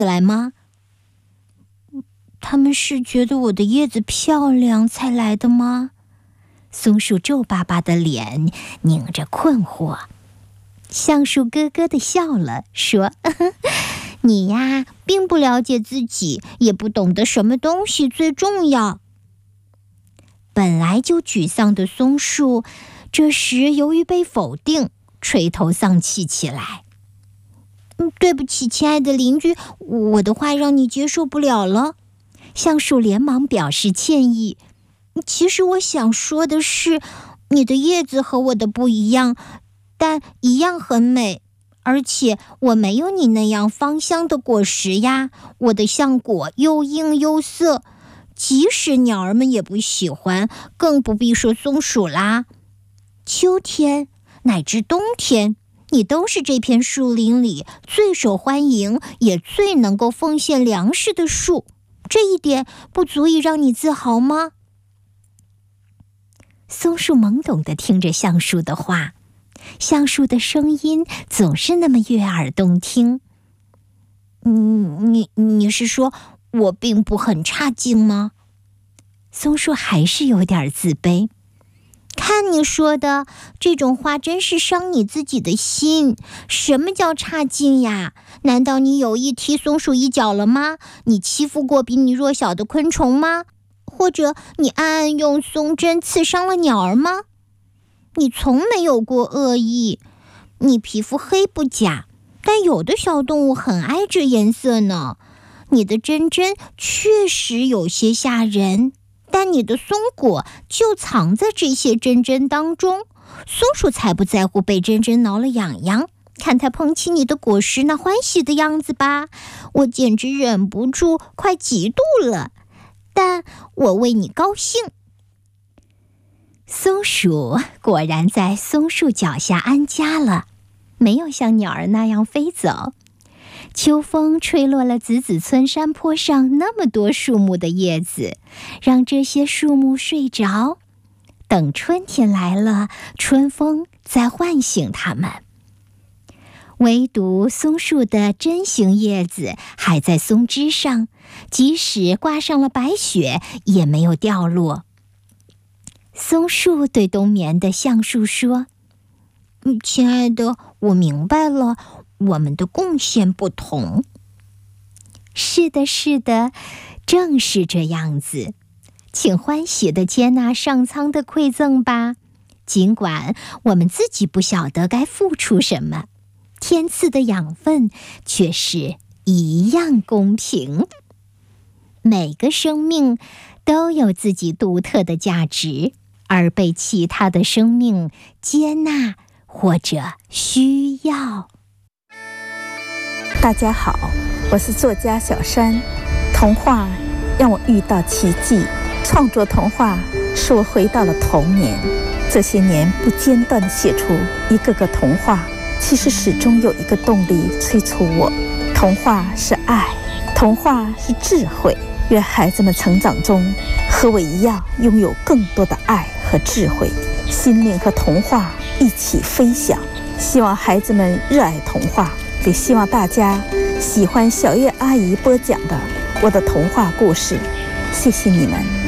来吗？他们是觉得我的叶子漂亮才来的吗？松树皱巴巴的脸拧着困惑。橡树咯咯地笑了，说：你呀，并不了解自己，也不懂得什么东西最重要。本来就沮丧的松树，这时由于被否定，垂头丧气起来。对不起，亲爱的邻居，我的话让你接受不了了。橡树连忙表示歉意。其实我想说的是，你的叶子和我的不一样，但一样很美。而且我没有你那样芳香的果实呀，我的橡果又硬又涩，即使鸟儿们也不喜欢，更不必说松鼠啦。秋天乃至冬天，你都是这片树林里最受欢迎也最能够奉献粮食的树，这一点不足以让你自豪吗？松树懵懂地听着橡树的话，橡树的声音总是那么悦耳动听。你是说我并不很差劲吗？松树还是有点自卑。看你说的，这种话真是伤你自己的心。什么叫差劲呀？难道你有意踢松鼠一脚了吗？你欺负过比你弱小的昆虫吗？或者你暗暗用松针刺伤了鸟儿吗？你从没有过恶意。你皮肤黑不假，但有的小动物很爱这颜色呢。你的针针确实有些吓人，但你的松果就藏在这些针针当中。松鼠才不在乎被针针挠了痒痒，看它捧起你的果实那欢喜的样子吧，我简直忍不住快嫉妒了。但我为你高兴。松鼠果然在松树脚下安家了，没有像鸟儿那样飞走。秋风吹落了子子村山坡上那么多树木的叶子，让这些树木睡着。等春天来了，春风再唤醒它们。唯独松树的针形叶子还在松枝上，即使挂上了白雪，也没有掉落。松树对冬眠的橡树说：亲爱的，我明白了，我们的贡献不同。是的，是的，正是这样子。请欢喜地接纳上苍的馈赠吧，尽管我们自己不晓得该付出什么，天赐的养分却是一样公平。每个生命都有自己独特的价值，而被其他的生命接纳或者需要。 大家好，我是作家小山。童话让我遇到奇迹，创作童话使我回到了童年。这些年不间断地写出一个个童话，其实始终有一个动力催促我。童话是爱，童话是智慧。愿孩子们成长中和我一样拥有更多的爱和智慧，心灵和童话一起飞翔。希望孩子们热爱童话，也希望大家喜欢小月阿姨播讲的我的童话故事。谢谢你们。